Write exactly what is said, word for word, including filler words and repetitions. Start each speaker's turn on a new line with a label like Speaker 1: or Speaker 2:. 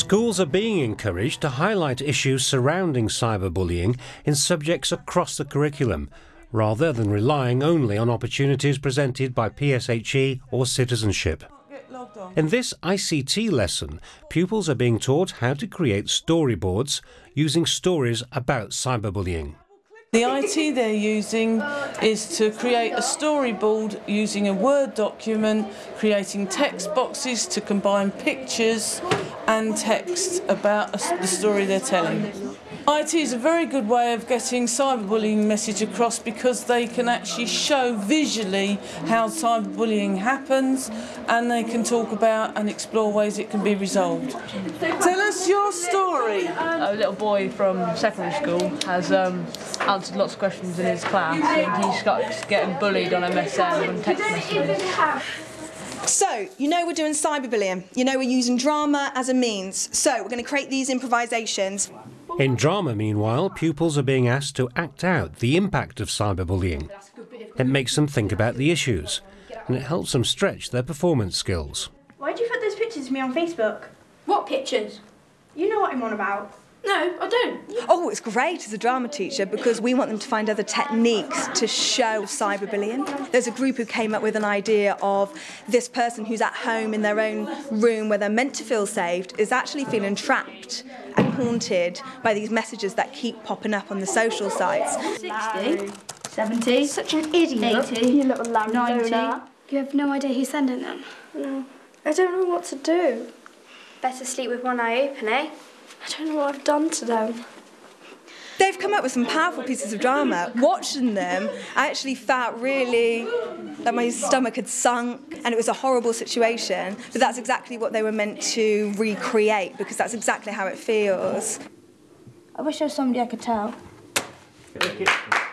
Speaker 1: Schools are being encouraged to highlight issues surrounding cyberbullying in subjects across the curriculum, rather than relying only on opportunities presented by P S H E or citizenship. In this I C T lesson, pupils are being taught how to create storyboards using stories about cyberbullying.
Speaker 2: The I T they're using is to create a storyboard using a Word document, creating text boxes to combine pictures and text about the story they're telling. I T is a very good way of getting cyberbullying message across because they can actually show visually how cyberbullying happens, and they can talk about and explore ways it can be resolved. Tell us your story.
Speaker 3: A little boy from secondary school has um, answered lots of questions in his class, and he's got getting bullied on M S N and text messages.
Speaker 4: So, you know we're doing cyberbullying. You know we're using drama as a means. So, we're going to create these improvisations.
Speaker 1: In drama, meanwhile, pupils are being asked to act out the impact of cyberbullying. It makes them think about the issues, and it helps them stretch their performance skills.
Speaker 5: Why did you put those pictures of me on Facebook?
Speaker 6: What pictures?
Speaker 5: You know what I'm on about.
Speaker 6: No, I don't.
Speaker 4: Oh, it's great as a drama teacher because we want them to find other techniques to show cyberbullying. There's a group who came up with an idea of this person who's at home in their own room where they're meant to feel saved is actually feeling trapped and haunted by these messages that keep popping up on the social sites.
Speaker 6: sixty, seventy,
Speaker 5: Such an idiot.
Speaker 6: eighty,
Speaker 5: You little
Speaker 6: ninety.
Speaker 5: You have no idea who's sending them?
Speaker 7: No, I don't know what to do.
Speaker 5: Better sleep with one eye open, eh?
Speaker 7: I don't know what I've done to them.
Speaker 4: They've come up with some powerful pieces of drama. Watching them, I actually felt really that my stomach had sunk and it was a horrible situation, but that's exactly what they were meant to recreate because that's exactly how it feels.
Speaker 5: I wish there was somebody I could tell.